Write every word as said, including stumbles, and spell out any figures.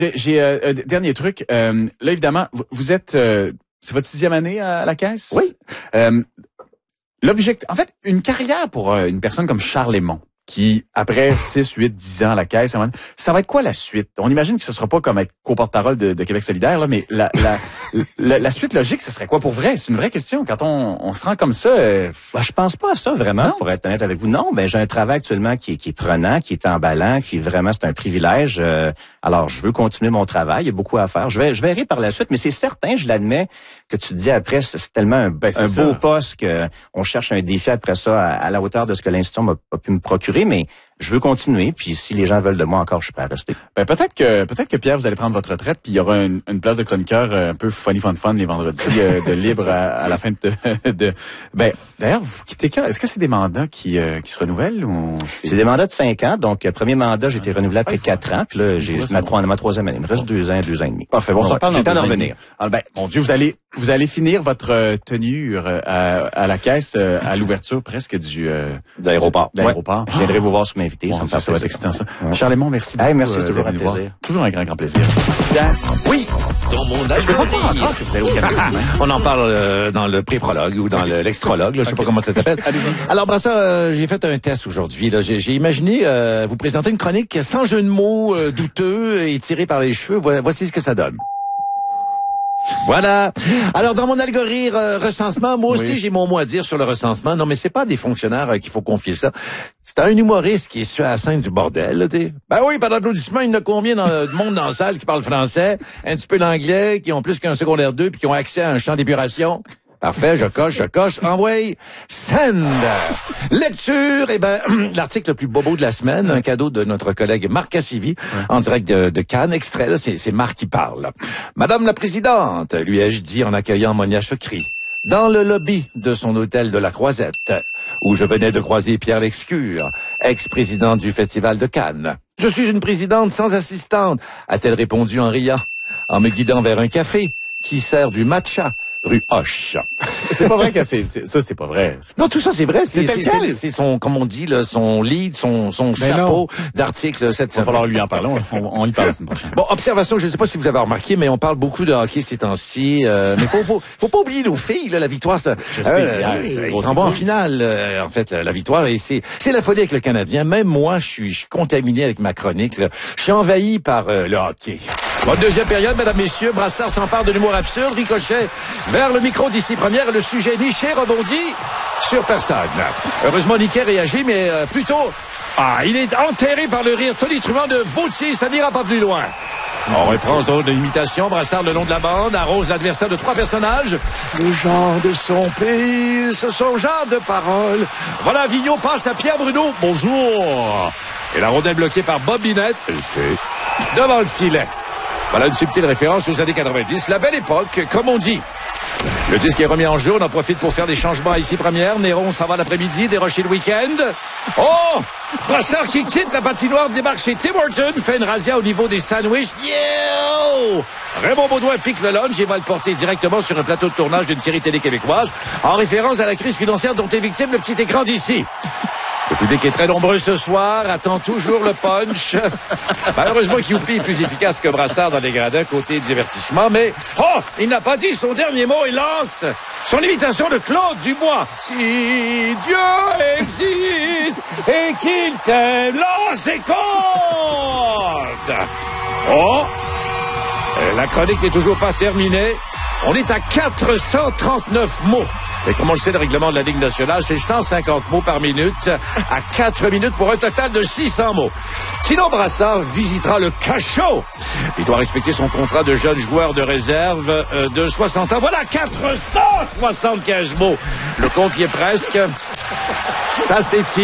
J'ai euh, un dernier truc. Euh, là, évidemment, vous, vous êtes... Euh, c'est votre sixième année à la Caisse? Oui. Euh, L'objectif... En fait, une carrière pour euh, une personne comme Charles Lemond, qui, après six, huit, dix ans à la Caisse, ça va être quoi la suite? On imagine que ce sera pas comme être co-porte-parole de, de Québec solidaire, là, mais la, la, la, la suite logique, ce serait quoi pour vrai? C'est une vraie question. Quand on, on se rend comme ça... Euh... Ben, je pense pas à ça, vraiment, non? Pour être honnête avec vous. Non, ben j'ai un travail actuellement qui est, qui est prenant, qui est emballant, qui est vraiment, c'est un privilège. Euh, alors, je veux continuer mon travail. Il y a beaucoup à faire. Je vais, je verrai par la suite, mais c'est certain, je l'admets, que tu te dis après, c'est tellement un, ben, un beau poste que on cherche un défi après ça à, à la hauteur de ce que l'institution m'a, a pu me procurer, mais je veux continuer, puis si les gens veulent de moi encore, je suis prêt à rester. Ben peut-être que peut-être que Pierre, vous allez prendre votre retraite, puis il y aura une, une place de chroniqueur un peu funny fun fun les vendredis euh, de libre à, à la fin de, de ben d'ailleurs vous quittez quand? Est-ce que c'est des mandats qui euh, qui se renouvellent ou c'est... c'est des mandats de cinq ans, donc premier mandat j'ai été renouvelé après quatre ans, puis là j'ai ma, trois, ma troisième année, il me reste bon. deux ans, deux ans et demi. Parfait, bon, on s'en parle. J'ai le temps de revenir. Alors, ben mon Dieu, vous allez vous allez finir votre tenue à, à la Caisse à l'ouverture presque du euh, de l'aéroport. De l'aéroport. Ouais. Je viendrai vous voir sur m'inviter, bon, ça me fait ça va être excitant ça. Ouais. Charles Lemond, merci beaucoup. Hey, merci, c'est toujours euh, un plaisir. Voir. Toujours un grand, grand plaisir. Oui, dans mon âge de On en parle euh, dans le pré-prologue ou dans le, l'extrologue, là, je sais okay. pas comment ça s'appelle. Alors, Brassard, euh, j'ai fait un test aujourd'hui. Là. J'ai, j'ai imaginé euh, vous présenter une chronique sans jeu de mots euh, douteux et tiré par les cheveux. Voici ce que ça donne. Voilà. Alors, dans mon algorithme euh, recensement, moi aussi, oui. j'ai mon mot à dire sur le recensement. Non, mais c'est pas des fonctionnaires euh, qu'il faut confier ça. C'est un humoriste qui est sur la scène du bordel, là, t'sais. Ben oui, par l'applaudissement, il y en a combien dans, de monde dans la salle qui parle français, un petit peu l'anglais, qui ont plus qu'un secondaire deux, puis qui ont accès à un champ d'épuration. Parfait, je coche, je coche. Envoie. Send. Lecture. Eh ben, l'article le plus bobo de la semaine, un cadeau de notre collègue Marc Cassivi, ouais. en direct de, de Cannes. Extrait, là, c'est, c'est Marc qui parle. Madame la Présidente, lui ai-je dit en accueillant Monia Chokri, dans le lobby de son hôtel de la Croisette, où je venais de croiser Pierre Lescure, ex-président du Festival de Cannes. Je suis une présidente sans assistante, a-t-elle répondu en riant, en me guidant vers un café qui sert du matcha. Rue Hoche. C'est pas vrai que c'est, c'est ça, c'est pas vrai. C'est non, tout ça c'est vrai. C'est, c'est, c'est, c'est, c'est son, comme on dit, là, son lead, son, son ben chapeau non. d'article cette semaine. Il va falloir lui en parler. On, on, on y parle la semaine prochaine. Bon, observation. Je ne sais pas si vous avez remarqué, mais on parle beaucoup de hockey ces temps-ci. Euh, mais faut, faut, faut pas oublier nos filles. Là, la victoire, ça. Je sais. Euh, c'est, c'est, ils s'en vont en finale. Euh, en fait, la victoire et c'est, c'est la folie avec le Canadien. Même moi, je suis, je suis contaminé avec ma chronique. Là. Je suis envahi par euh, le hockey. Bonne deuxième période, mesdames, messieurs. Brassard s'empare de l'humour absurde, ricochet vers le micro d'ici première et le sujet niché rebondit sur personne. Heureusement, Niquet réagit, mais euh, plutôt... Ah, il est enterré par le rire tonitruant de Vautier, ça n'ira pas plus loin. On reprend zone de l'imitation, Brassard le long de la bande, arrose l'adversaire de trois personnages. Le genre de son pays, ce sont genre de paroles. Voilà, Vigneault passe à Pierre Bruno. Bonjour. Et la rondelle bloquée par Bob Binette. C'est devant le filet. Voilà une subtile référence aux années quatre-vingt-dix, la belle époque, comme on dit. Le disque est remis en jeu, on en profite pour faire des changements ici première. Néron s'en va l'après-midi, dérocher le week-end. Oh! Brassard qui quitte la patinoire, débarque chez Tim Hortons, fait une razzia au niveau des sandwichs. Yo! Raymond Baudouin pique le lunch et va le porter directement sur un plateau de tournage d'une série télé québécoise, en référence à la crise financière dont est victime le petit écran d'ici. Le public est très nombreux ce soir, attend toujours le punch. Malheureusement, Youpi est plus efficace que Brassard dans les gradins côté divertissement, mais... Oh! Il n'a pas dit son dernier mot et lance son imitation de Claude Dubois. Si Dieu existe et qu'il t'aime, lance et compte! Oh! La chronique n'est toujours pas terminée. On est à quatre cent trente-neuf mots. Et comme on le sait, le règlement de la Ligue nationale, c'est cent cinquante mots par minute, à quatre minutes pour un total de six cents mots. Sinon, Brassard visitera le cachot. Il doit respecter son contrat de jeune joueur de réserve euh, de soixante ans. Voilà, quatre cent soixante-quinze mots. Le compte y est presque. Ça, c'est